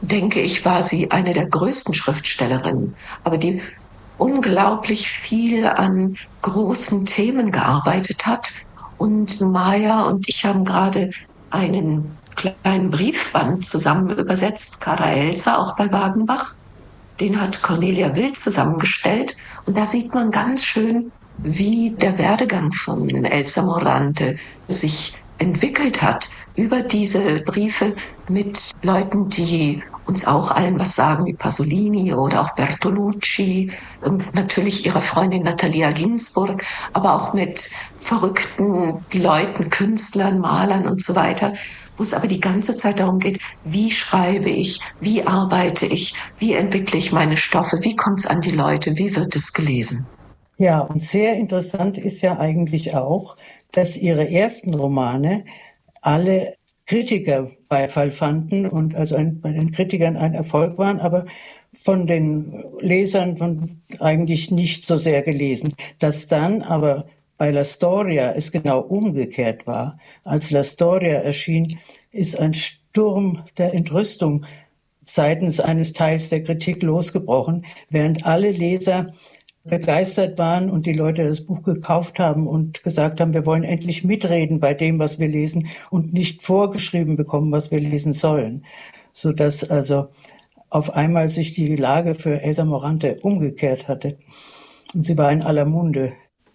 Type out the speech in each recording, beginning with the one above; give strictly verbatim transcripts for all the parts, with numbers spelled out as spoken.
denke ich, war sie eine der größten Schriftstellerinnen, aber die unglaublich viel an großen Themen gearbeitet hat. Und Maya und ich haben gerade einen kleinen Briefband zusammen übersetzt, Cara Elsa, auch bei Wagenbach. Den hat Cornelia Will zusammengestellt. Und da sieht man ganz schön, wie der Werdegang von Elsa Morante sich entwickelt hat über diese Briefe mit Leuten, die uns auch allen was sagen, wie Pasolini oder auch Bertolucci und natürlich ihrer Freundin Natalia Ginzburg, aber auch mit verrückten Leuten, Künstlern, Malern und so weiter, wo es aber die ganze Zeit darum geht, wie schreibe ich, wie arbeite ich, wie entwickle ich meine Stoffe, wie kommt es an die Leute, wie wird es gelesen. Ja, und sehr interessant ist ja eigentlich auch, dass ihre ersten Romane alle Kritiker Beifall fanden und also ein, bei den Kritikern ein Erfolg waren, aber von den Lesern von eigentlich nicht so sehr gelesen. Dass dann aber bei La Storia es genau umgekehrt war. Als La Storia erschien, ist ein Sturm der Entrüstung seitens eines Teils der Kritik losgebrochen, während alle Leser begeistert waren und die Leute das Buch gekauft haben und gesagt haben, wir wollen endlich mitreden bei dem, was wir lesen und nicht vorgeschrieben bekommen, was wir lesen sollen. Sodass also auf einmal sich die Lage für Elsa Morante umgekehrt hatte. Und sie war in aller Munde.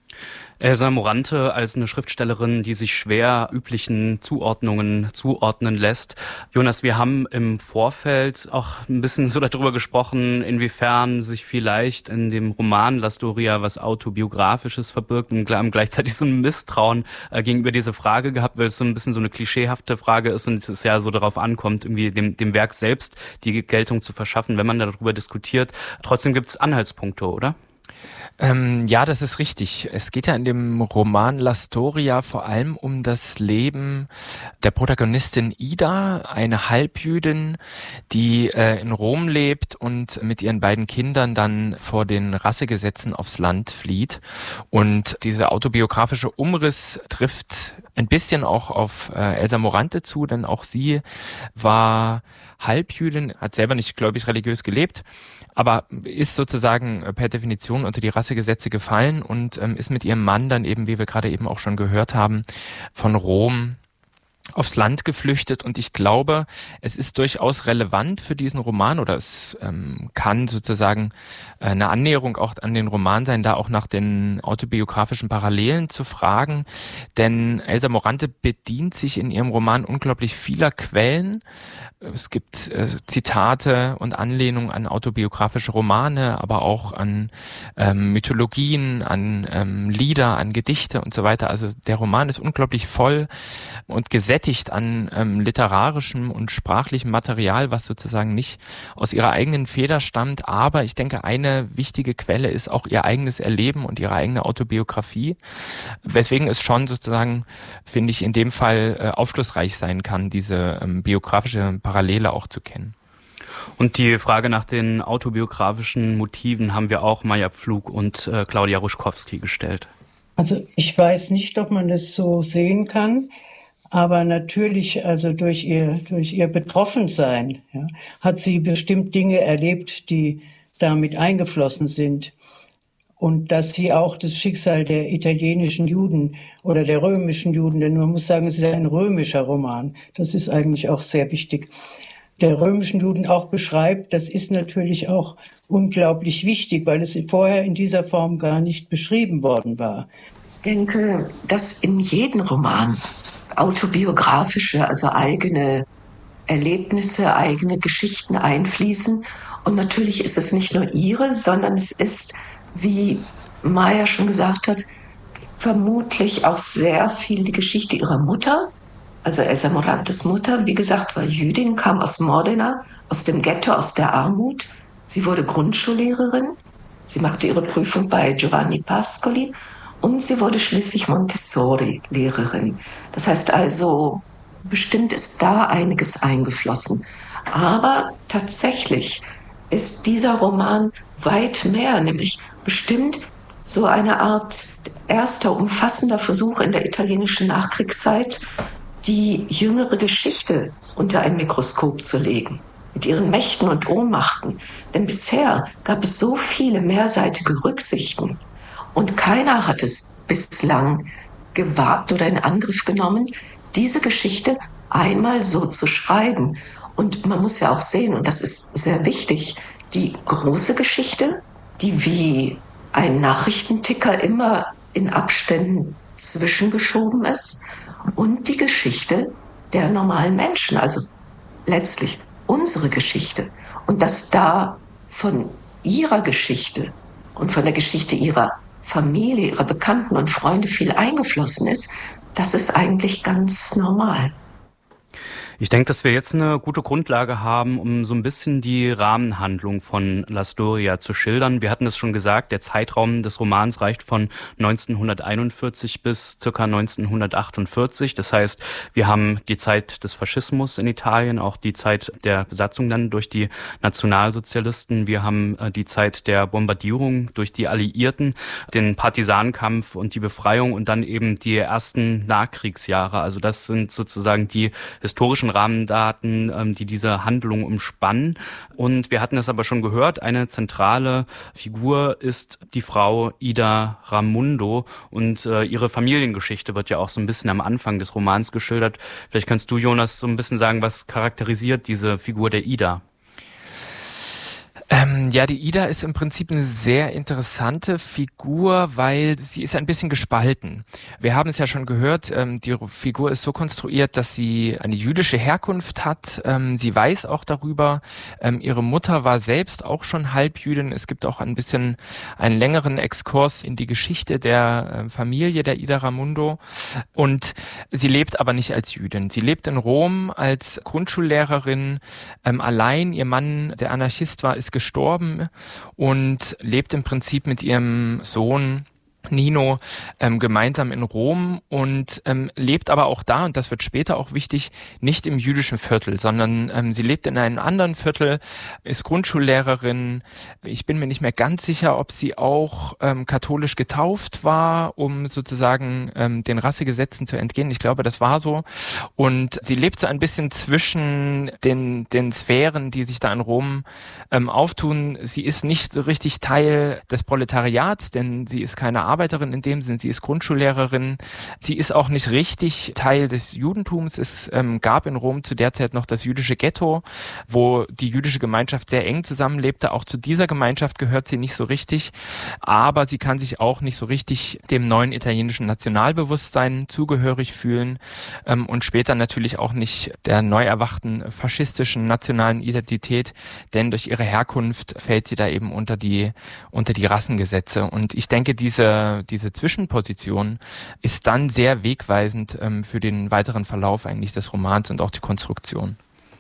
Elsa Morante als eine Schriftstellerin, die sich schwer üblichen Zuordnungen zuordnen lässt. Jonas, wir haben im Vorfeld auch ein bisschen so darüber gesprochen, inwiefern sich vielleicht in dem Roman La Storia was Autobiografisches verbirgt und gleichzeitig so ein Misstrauen äh, gegenüber dieser Frage gehabt, weil es so ein bisschen so eine klischeehafte Frage ist und es ja so darauf ankommt, irgendwie dem, dem Werk selbst die Geltung zu verschaffen, wenn man darüber diskutiert. Trotzdem gibt es Anhaltspunkte, oder? Ähm, ja, das ist richtig. Es geht ja in dem Roman La Storia vor allem um das Leben der Protagonistin Ida, eine Halbjüdin, die äh, in Rom lebt und mit ihren beiden Kindern dann vor den Rassegesetzen aufs Land flieht. Und dieser autobiografische Umriss trifft ein bisschen auch auf äh, Elsa Morante zu, denn auch sie war Halbjüdin, hat selber nicht gläubig religiös gelebt, aber ist sozusagen per Definition unter die Rassegesetze gefallen und ähm, ist mit ihrem Mann dann eben, wie wir gerade eben auch schon gehört haben, von Rom aufs Land geflüchtet. Und ich glaube, es ist durchaus relevant für diesen Roman oder es ähm, kann sozusagen äh, eine Annäherung auch an den Roman sein, da auch nach den autobiografischen Parallelen zu fragen. Denn Elsa Morante bedient sich in ihrem Roman unglaublich vieler Quellen. Es gibt äh, Zitate und Anlehnungen an autobiografische Romane, aber auch an ähm, Mythologien, an ähm, Lieder, an Gedichte und so weiter. Also der Roman ist unglaublich voll und gesättigt an ähm, literarischem und sprachlichem Material, was sozusagen nicht aus ihrer eigenen Feder stammt. Aber ich denke, eine wichtige Quelle ist auch ihr eigenes Erleben und ihre eigene Autobiografie, weswegen es schon sozusagen, finde ich, in dem Fall äh, aufschlussreich sein kann, diese ähm, biografische Parallele auch zu kennen. Und die Frage nach den autobiografischen Motiven haben wir auch Maja Pflug und äh, Claudia Ruschkowski gestellt. Also ich weiß nicht, ob man das so sehen kann. Aber natürlich, also durch ihr, durch ihr Betroffensein, ja, hat sie bestimmt Dinge erlebt, die damit eingeflossen sind. Und dass sie auch das Schicksal der italienischen Juden oder der römischen Juden, denn man muss sagen, es ist ein römischer Roman. Das ist eigentlich auch sehr wichtig. Der römischen Juden auch beschreibt, das ist natürlich auch unglaublich wichtig, weil es vorher in dieser Form gar nicht beschrieben worden war. Ich denke, dass in jeden Roman autobiografische, also eigene Erlebnisse, eigene Geschichten einfließen. Und natürlich ist es nicht nur ihre, sondern es ist, wie Maya schon gesagt hat, vermutlich auch sehr viel die Geschichte ihrer Mutter. Also Elsa Morantes Mutter, wie gesagt, war Jüdin, kam aus Modena, aus dem Ghetto, aus der Armut. Sie wurde Grundschullehrerin. Sie machte ihre Prüfung bei Giovanni Pascoli. Und sie wurde schließlich Montessori-Lehrerin. Das heißt also, bestimmt ist da einiges eingeflossen. Aber tatsächlich ist dieser Roman weit mehr, nämlich bestimmt so eine Art erster umfassender Versuch in der italienischen Nachkriegszeit, die jüngere Geschichte unter ein Mikroskop zu legen. mit ihren Mächten und Ohnmachten. Denn bisher gab es so viele mehrseitige Rücksichten und keiner hat es bislang gewagt oder in Angriff genommen, diese Geschichte einmal so zu schreiben. Und man muss ja auch sehen, und das ist sehr wichtig, die große Geschichte, die wie ein Nachrichtenticker immer in Abständen zwischengeschoben ist, und die Geschichte der normalen Menschen, also letztlich unsere Geschichte. Und dass da von ihrer Geschichte und von der Geschichte ihrer Familie, ihrer Bekannten und Freunde viel eingeflossen ist, das ist eigentlich ganz normal. Ich denke, dass wir jetzt eine gute Grundlage haben, um so ein bisschen die Rahmenhandlung von La Storia zu schildern. Wir hatten es schon gesagt, der Zeitraum des Romans reicht von neunzehnhunderteinundvierzig bis circa neunzehnhundertachtundvierzig. Das heißt, wir haben die Zeit des Faschismus in Italien, auch die Zeit der Besatzung dann durch die Nationalsozialisten. Wir haben die Zeit der Bombardierung durch die Alliierten, den Partisanenkampf und die Befreiung und dann eben die ersten Nachkriegsjahre. Also das sind sozusagen die historischen Rahmendaten, die diese Handlung umspannen. Und wir hatten es aber schon gehört, eine zentrale Figur ist die Frau Ida Ramundo und äh, ihre Familiengeschichte wird ja auch so ein bisschen am Anfang des Romans geschildert. Vielleicht kannst du, Jonas, so ein bisschen sagen, was charakterisiert diese Figur der Ida? Ähm, ja, die Ida ist im Prinzip eine sehr interessante Figur, weil sie ist ein bisschen gespalten. Wir haben es ja schon gehört, ähm, die Figur ist so konstruiert, dass sie eine jüdische Herkunft hat. Ähm, sie weiß auch darüber. Ähm, ihre Mutter war selbst auch schon Halbjüdin. Es gibt auch ein bisschen einen längeren Exkurs in die Geschichte der äh, Familie der Ida Ramundo. Und sie lebt aber nicht als Jüdin. Sie lebt in Rom als Grundschullehrerin ähm, allein. Ihr Mann, der Anarchist war, ist gestorben und lebt im Prinzip mit ihrem Sohn Nino ähm, gemeinsam in Rom und ähm, lebt aber auch da, und das wird später auch wichtig, nicht im jüdischen Viertel, sondern ähm, sie lebt in einem anderen Viertel, ist Grundschullehrerin. Ich bin mir nicht mehr ganz sicher, ob sie auch ähm, katholisch getauft war, um sozusagen ähm, den Rassegesetzen zu entgehen. Ich glaube, das war so. Und sie lebt so ein bisschen zwischen den, den Sphären, die sich da in Rom ähm, auftun. Sie ist nicht so richtig Teil des Proletariats, denn sie ist keine Arbeiterin in dem Sinn, sie ist Grundschullehrerin. Sie ist auch nicht richtig Teil des Judentums. Es ähm, gab in Rom zu der Zeit noch das jüdische Ghetto, wo die jüdische Gemeinschaft sehr eng zusammenlebte. Auch zu dieser Gemeinschaft gehört sie nicht so richtig, aber sie kann sich auch nicht so richtig dem neuen italienischen Nationalbewusstsein zugehörig fühlen ähm, und später natürlich auch nicht der neu erwachten faschistischen nationalen Identität, denn durch ihre Herkunft fällt sie da eben unter die, unter die Rassengesetze. Und ich denke, diese diese Zwischenposition ist dann sehr wegweisend ähm, für den weiteren Verlauf eigentlich des Romans und auch die Konstruktion.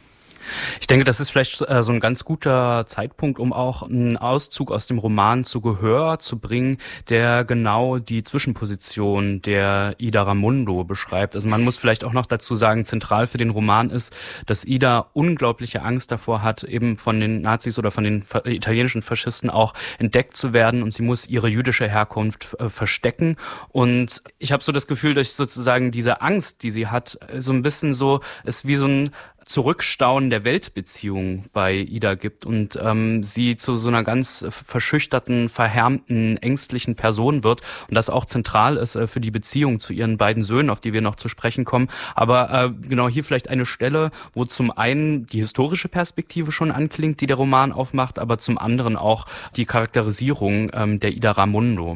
Ich denke, das ist vielleicht äh, so ein ganz guter Zeitpunkt, um auch einen Auszug aus dem Roman zu Gehör zu bringen, der genau die Zwischenposition der Ida Ramundo beschreibt. Also man muss vielleicht auch noch dazu sagen, zentral für den Roman ist, dass Ida unglaubliche Angst davor hat, eben von den Nazis oder von den italienischen Faschisten auch entdeckt zu werden, und sie muss ihre jüdische Herkunft äh, verstecken. Und ich habe so das Gefühl, dass sozusagen diese Angst, die sie hat, so ein bisschen so ist wie so ein Zurückstauen der Weltbeziehung bei Ida gibt und ähm, sie zu so einer ganz verschüchterten, verhärmten, ängstlichen Person wird, und das auch zentral ist äh, für die Beziehung zu ihren beiden Söhnen, auf die wir noch zu sprechen kommen. Aber äh, genau hier vielleicht eine Stelle, wo zum einen die historische Perspektive schon anklingt, die der Roman aufmacht, aber zum anderen auch die Charakterisierung ähm, der Ida Ramundo.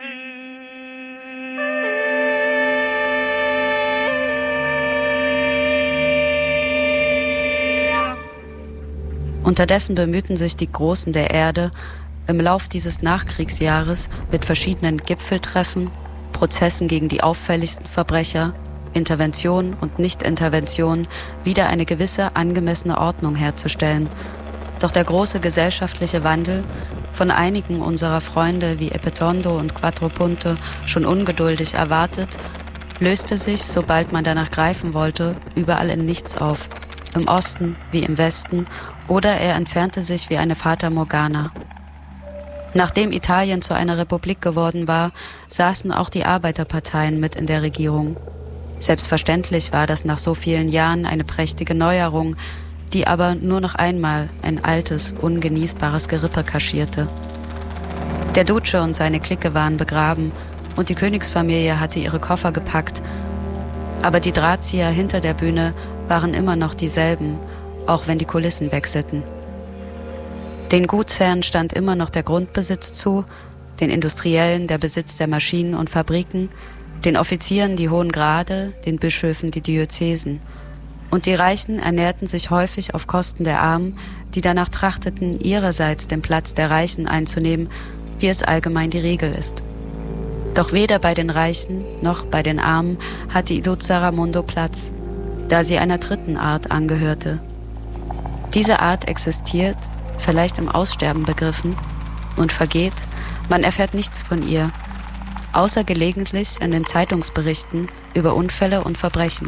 Unterdessen bemühten sich die Großen der Erde im Lauf dieses Nachkriegsjahres mit verschiedenen Gipfeltreffen, Prozessen gegen die auffälligsten Verbrecher, Intervention und Nichtintervention wieder eine gewisse angemessene Ordnung herzustellen. Doch der große gesellschaftliche Wandel, von einigen unserer Freunde wie Epetondo und Quattropunto schon ungeduldig erwartet, löste sich, sobald man danach greifen wollte, überall in nichts auf. Im Osten wie im Westen, oder er entfernte sich wie eine Fata Morgana. Nachdem Italien zu einer Republik geworden war, saßen auch die Arbeiterparteien mit in der Regierung. Selbstverständlich war das nach so vielen Jahren eine prächtige Neuerung, die aber nur noch einmal ein altes, ungenießbares Gerippe kaschierte. Der Duce und seine Clique waren begraben und die Königsfamilie hatte ihre Koffer gepackt, aber die Drahtzieher hinter der Bühne waren immer noch dieselben, auch wenn die Kulissen wechselten. Den Gutsherren stand immer noch der Grundbesitz zu, den Industriellen der Besitz der Maschinen und Fabriken, den Offizieren die hohen Grade, den Bischöfen die Diözesen. Und die Reichen ernährten sich häufig auf Kosten der Armen, die danach trachteten, ihrerseits den Platz der Reichen einzunehmen, wie es allgemein die Regel ist. Doch weder bei den Reichen noch bei den Armen hatte Iduza Ramundo Platz, da sie einer dritten Art angehörte. Diese Art existiert, vielleicht im Aussterben begriffen, und vergeht, man erfährt nichts von ihr, außer gelegentlich in den Zeitungsberichten über Unfälle und Verbrechen.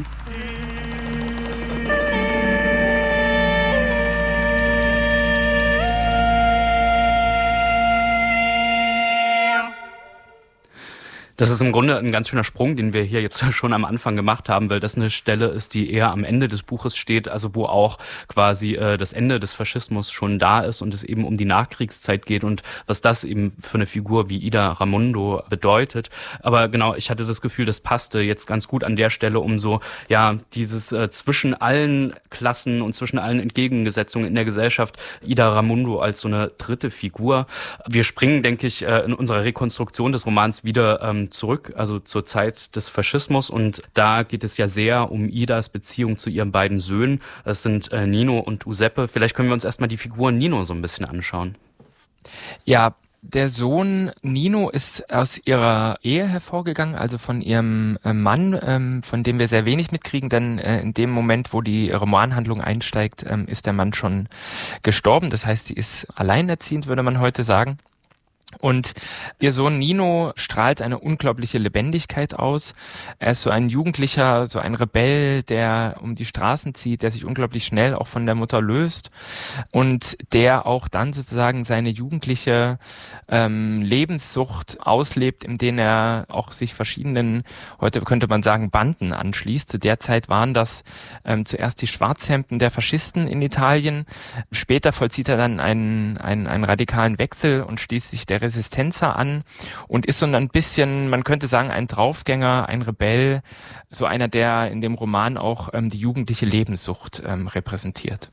Das ist im Grunde ein ganz schöner Sprung, den wir hier jetzt schon am Anfang gemacht haben, weil das eine Stelle ist, die eher am Ende des Buches steht, also wo auch quasi äh, das Ende des Faschismus schon da ist und es eben um die Nachkriegszeit geht und was das eben für eine Figur wie Ida Ramundo bedeutet. Aber genau, ich hatte das Gefühl, das passte jetzt ganz gut an der Stelle, um so, ja, dieses äh, zwischen allen Klassen und zwischen allen Entgegengesetzungen in der Gesellschaft, Ida Ramundo als so eine dritte Figur. Wir springen, denke ich, äh, in unserer Rekonstruktion des Romans wieder ähm, zurück, also zur Zeit des Faschismus, und da geht es ja sehr um Idas Beziehung zu ihren beiden Söhnen. Das sind äh, Nino und Giuseppe. Vielleicht können wir uns erstmal die Figur Nino so ein bisschen anschauen. Ja, der Sohn Nino ist aus ihrer Ehe hervorgegangen, also von ihrem äh, Mann, ähm, von dem wir sehr wenig mitkriegen, denn äh, in dem Moment, wo die Romanhandlung einsteigt, ähm, ist der Mann schon gestorben. Das heißt, sie ist alleinerziehend, würde man heute sagen. Und ihr Sohn Nino strahlt eine unglaubliche Lebendigkeit aus. Er ist so ein Jugendlicher, so ein Rebell, der um die Straßen zieht, der sich unglaublich schnell auch von der Mutter löst und der auch dann sozusagen seine jugendliche ähm, Lebenssucht auslebt, indem er auch sich verschiedenen, heute könnte man sagen, Banden anschließt. Zu der Zeit waren das ähm, zuerst die Schwarzhemden der Faschisten in Italien. Später vollzieht er dann einen, einen, einen radikalen Wechsel und schließt sich der Resistenza an und ist so ein bisschen, man könnte sagen, ein Draufgänger, ein Rebell, so einer, der in dem Roman auch ähm, die jugendliche Lebenssucht ähm, repräsentiert.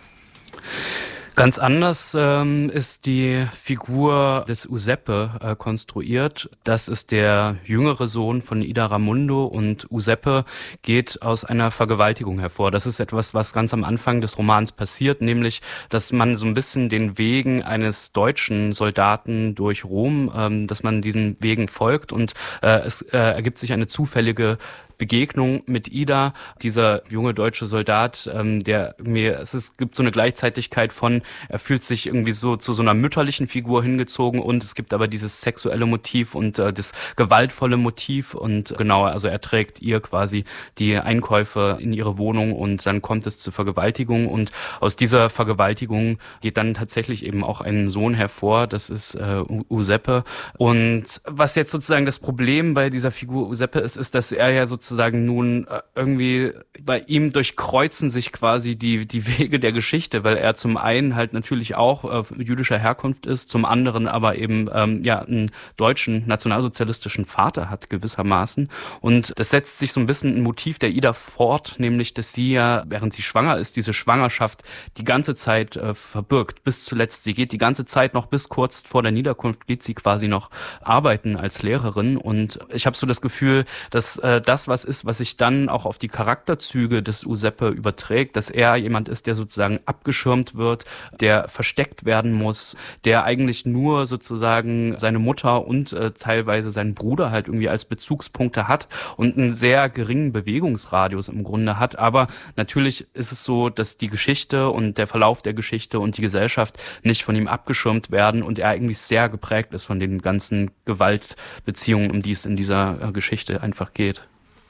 Ganz anders ähm, ist die Figur des Giuseppe äh, konstruiert. Das ist der jüngere Sohn von Ida Ramundo und Giuseppe geht aus einer Vergewaltigung hervor. Das ist etwas, was ganz am Anfang des Romans passiert, nämlich, dass man so ein bisschen den Wegen eines deutschen Soldaten durch Rom, ähm, dass man diesen Wegen folgt und äh, es äh, ergibt sich eine zufällige Begegnung mit Ida, dieser junge deutsche Soldat, ähm, der mir, es ist, gibt so eine Gleichzeitigkeit von, er fühlt sich irgendwie so zu so einer mütterlichen Figur hingezogen und es gibt aber dieses sexuelle Motiv und äh, das gewaltvolle Motiv und genau, also er trägt ihr quasi die Einkäufe in ihre Wohnung und dann kommt es zur Vergewaltigung und aus dieser Vergewaltigung geht dann tatsächlich eben auch ein Sohn hervor, das ist äh, Giuseppe. Und was jetzt sozusagen das Problem bei dieser Figur Giuseppe ist, ist, dass er ja sozusagen sozusagen nun äh, irgendwie bei ihm durchkreuzen sich quasi die die Wege der Geschichte, weil er zum einen halt natürlich auch äh, jüdischer Herkunft ist, zum anderen aber eben ähm, ja einen deutschen nationalsozialistischen Vater hat gewissermaßen und das setzt sich so ein bisschen ein Motiv der Ida fort, nämlich dass sie ja, während sie schwanger ist, diese Schwangerschaft die ganze Zeit äh, verbirgt, bis zuletzt. Sie geht die ganze Zeit noch bis kurz vor der Niederkunft geht sie quasi noch arbeiten als Lehrerin und ich habe so das Gefühl, dass äh, das, was ist, was sich dann auch auf die Charakterzüge des Giuseppe überträgt, dass er jemand ist, der sozusagen abgeschirmt wird, der versteckt werden muss, der eigentlich nur sozusagen seine Mutter und äh, teilweise seinen Bruder halt irgendwie als Bezugspunkte hat und einen sehr geringen Bewegungsradius im Grunde hat. Aber natürlich ist es so, dass die Geschichte und der Verlauf der Geschichte und die Gesellschaft nicht von ihm abgeschirmt werden und er eigentlich sehr geprägt ist von den ganzen Gewaltbeziehungen, um die es in dieser äh, Geschichte einfach geht. Ja,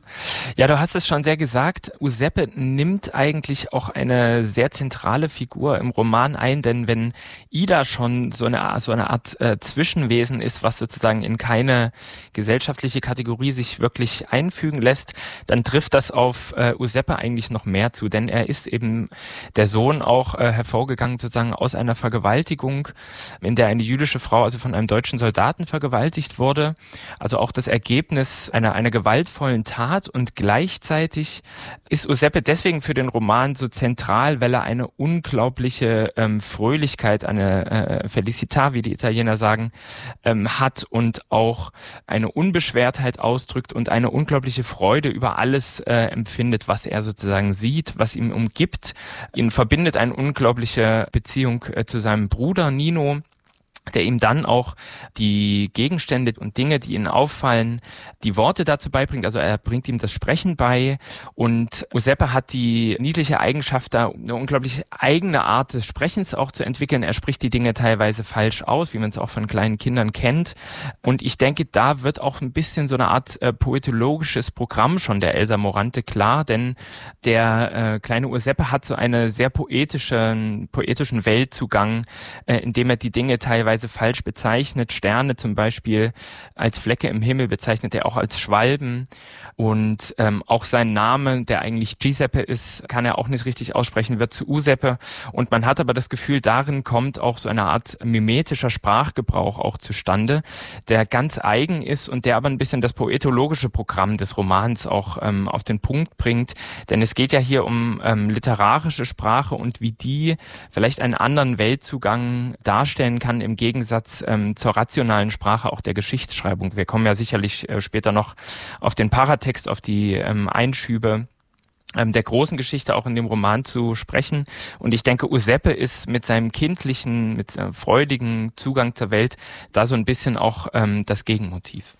Ja, du hast es schon sehr gesagt. Useppe nimmt eigentlich auch eine sehr zentrale Figur im Roman ein, denn wenn Ida schon so eine, so eine Art äh, Zwischenwesen ist, was sozusagen in keine gesellschaftliche Kategorie sich wirklich einfügen lässt, dann trifft das auf äh, Useppe eigentlich noch mehr zu, denn er ist eben der Sohn auch äh, hervorgegangen sozusagen aus einer Vergewaltigung, in der eine jüdische Frau also von einem deutschen Soldaten vergewaltigt wurde. Also auch das Ergebnis einer, einer gewaltvollen Tat, und gleichzeitig ist Useppe deswegen für den Roman so zentral, weil er eine unglaubliche ähm, Fröhlichkeit, eine äh, Felicità, wie die Italiener sagen, ähm, hat und auch eine Unbeschwertheit ausdrückt und eine unglaubliche Freude über alles äh, empfindet, was er sozusagen sieht, was ihm umgibt. Ihn verbindet eine unglaubliche Beziehung äh, zu seinem Bruder Nino, der ihm dann auch die Gegenstände und Dinge, die ihnen auffallen, die Worte dazu beibringt. Also er bringt ihm das Sprechen bei, und Useppe hat die niedliche Eigenschaft, da eine unglaublich eigene Art des Sprechens auch zu entwickeln. Er spricht die Dinge teilweise falsch aus, wie man es auch von kleinen Kindern kennt. Und ich denke, da wird auch ein bisschen so eine Art äh, poetologisches Programm schon der Elsa Morante klar, denn der äh, kleine Useppe hat so einen sehr poetischen, poetischen Weltzugang, äh, indem er die Dinge teilweise falsch bezeichnet. Sterne zum Beispiel als Flecke im Himmel bezeichnet er auch als Schwalben, und ähm, auch sein Name, der eigentlich Giuseppe ist, kann er auch nicht richtig aussprechen, wird zu Useppe, und man hat aber das Gefühl, darin kommt auch so eine Art mimetischer Sprachgebrauch auch zustande, der ganz eigen ist und der aber ein bisschen das poetologische Programm des Romans auch ähm, auf den Punkt bringt, denn es geht ja hier um ähm, literarische Sprache und wie die vielleicht einen anderen Weltzugang darstellen kann im Gegensatz ähm, zur rationalen Sprache auch der Geschichtsschreibung. Wir kommen ja sicherlich äh, später noch auf den Paratext, auf die ähm, Einschübe ähm, der großen Geschichte auch in dem Roman zu sprechen. Und ich denke, Useppe ist mit seinem kindlichen, mit seinem freudigen Zugang zur Welt da so ein bisschen auch ähm, das Gegenmotiv.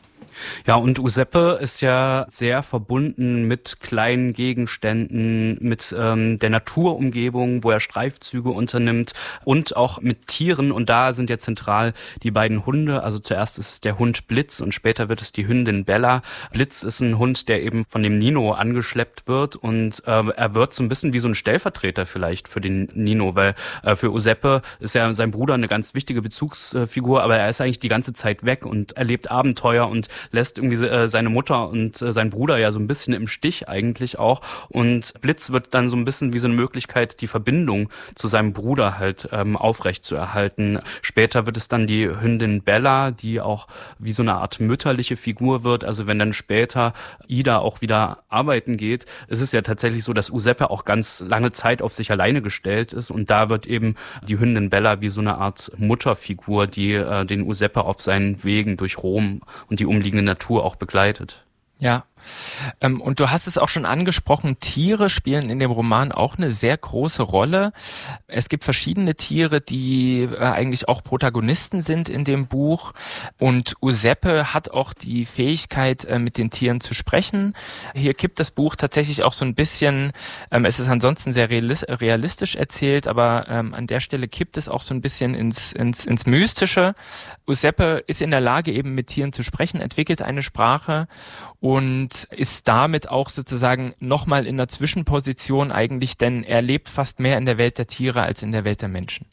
Ja, und Useppe ist ja sehr verbunden mit kleinen Gegenständen, mit ähm, der Naturumgebung, wo er Streifzüge unternimmt, und auch mit Tieren. Und da sind ja zentral die beiden Hunde. Also zuerst ist es der Hund Blitz und später wird es die Hündin Bella. Blitz ist ein Hund, der eben von dem Nino angeschleppt wird, und äh, er wird so ein bisschen wie so ein Stellvertreter vielleicht für den Nino, weil äh, für Useppe ist ja sein Bruder eine ganz wichtige Bezugsfigur, aber er ist eigentlich die ganze Zeit weg und erlebt Abenteuer und lässt irgendwie äh, seine Mutter und äh, seinen Bruder ja so ein bisschen im Stich eigentlich auch. Und Blitz wird dann so ein bisschen wie so eine Möglichkeit, die Verbindung zu seinem Bruder halt ähm, aufrecht zu erhalten. Später wird es dann die Hündin Bella, die auch wie so eine Art mütterliche Figur wird. Also wenn dann später Ida auch wieder arbeiten geht, ist es ja tatsächlich so, dass Useppe auch ganz lange Zeit auf sich alleine gestellt ist. Und da wird eben die Hündin Bella wie so eine Art Mutterfigur, die äh, den Useppe auf seinen Wegen durch Rom und die umliegende Natur auch begleitet. Ja. Ähm, und du hast es auch schon angesprochen, Tiere spielen in dem Roman auch eine sehr große Rolle. Es gibt verschiedene Tiere, die äh, eigentlich auch Protagonisten sind in dem Buch, und Useppe hat auch die Fähigkeit, äh, mit den Tieren zu sprechen. Hier kippt das Buch tatsächlich auch so ein bisschen, ähm, es ist ansonsten sehr realistisch erzählt, aber ähm, an der Stelle kippt es auch so ein bisschen ins, ins, ins Mystische. Useppe ist in der Lage, eben mit Tieren zu sprechen, entwickelt eine Sprache und ist damit auch sozusagen nochmal in einer Zwischenposition eigentlich, denn er lebt fast mehr in der Welt der Tiere als in der Welt der Menschen.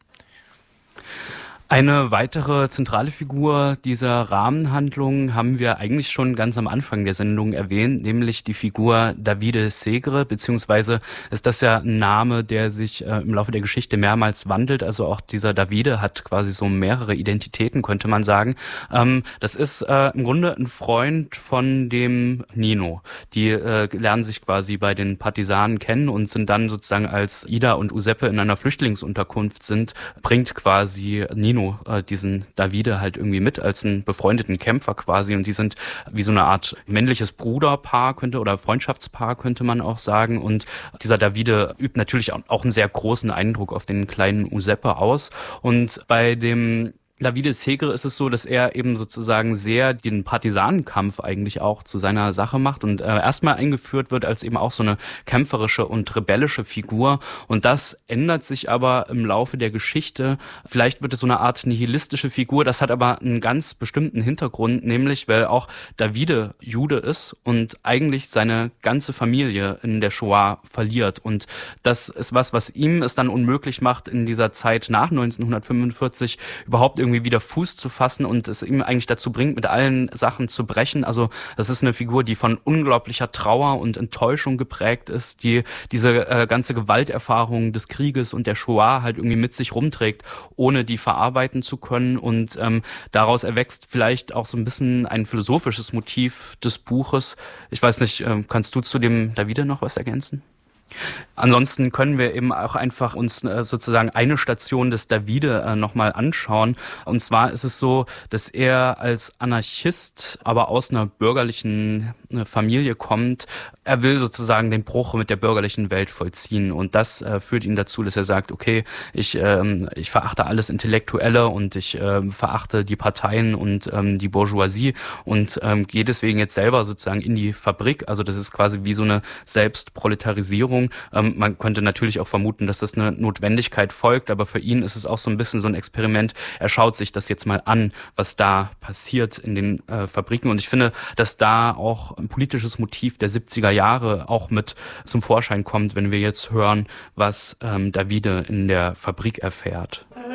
Eine weitere zentrale Figur dieser Rahmenhandlung haben wir eigentlich schon ganz am Anfang der Sendung erwähnt, nämlich die Figur Davide Segre, beziehungsweise ist das ja ein Name, der sich äh, im Laufe der Geschichte mehrmals wandelt. Also auch dieser Davide hat quasi so mehrere Identitäten, könnte man sagen. Ähm, das ist äh, im Grunde ein Freund von dem Nino. Die äh, lernen sich quasi bei den Partisanen kennen und sind dann sozusagen, als Ida und Useppe in einer Flüchtlingsunterkunft sind, bringt quasi Nino diesen Davide halt irgendwie mit als einen befreundeten Kämpfer quasi, und die sind wie so eine Art männliches Bruderpaar könnte oder Freundschaftspaar könnte man auch sagen, und dieser Davide übt natürlich auch einen sehr großen Eindruck auf den kleinen Useppe aus, und bei dem Davide Segre ist es so, dass er eben sozusagen sehr den Partisanenkampf eigentlich auch zu seiner Sache macht und äh, erstmal eingeführt wird als eben auch so eine kämpferische und rebellische Figur. Und das ändert sich aber im Laufe der Geschichte. Vielleicht wird es so eine Art nihilistische Figur. Das hat aber einen ganz bestimmten Hintergrund, nämlich weil auch Davide Jude ist und eigentlich seine ganze Familie in der Shoah verliert. Und das ist was, was ihm es dann unmöglich macht, in dieser Zeit nach neunzehnhundertfünfundvierzig überhaupt irgendwie irgendwie wieder Fuß zu fassen und es ihm eigentlich dazu bringt, mit allen Sachen zu brechen. Also das ist eine Figur, die von unglaublicher Trauer und Enttäuschung geprägt ist, die diese äh, ganze Gewalterfahrung des Krieges und der Shoah halt irgendwie mit sich rumträgt, ohne die verarbeiten zu können. Und ähm, daraus erwächst vielleicht auch so ein bisschen ein philosophisches Motiv des Buches. Ich weiß nicht, äh, kannst du zu dem Davide noch was ergänzen? Ansonsten können wir eben auch einfach uns äh, sozusagen eine Station des Davide äh, nochmal anschauen. Und zwar ist es so, dass er als Anarchist, aber aus einer bürgerlichen äh, Familie kommt. Er will sozusagen den Bruch mit der bürgerlichen Welt vollziehen. Und das äh, führt ihn dazu, dass er sagt, okay, ich, ähm, ich verachte alles Intellektuelle und ich ähm, verachte die Parteien und ähm, die Bourgeoisie und ähm, gehe deswegen jetzt selber sozusagen in die Fabrik. Also das ist quasi wie so eine Selbstproletarisierung. Ähm, man könnte natürlich auch vermuten, dass das eine Notwendigkeit folgt, aber für ihn ist es auch so ein bisschen so ein Experiment. Er schaut sich das jetzt mal an, was da passiert in den äh, Fabriken. Und ich finde, dass da auch ein politisches Motiv der siebziger Jahre auch mit zum Vorschein kommt, wenn wir jetzt hören, was ähm, Davide in der Fabrik erfährt.